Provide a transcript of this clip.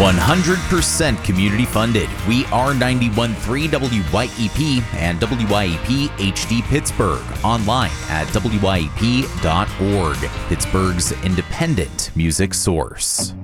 100% community funded. We are 91.3 WYEP and WYEP HD Pittsburgh. Online at WYEP.org. Pittsburgh's independent music source.